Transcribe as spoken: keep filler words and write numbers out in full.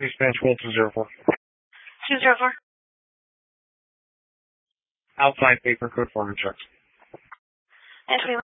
Dispatch Will two zero four. two zero four. Outside paper code form checks. And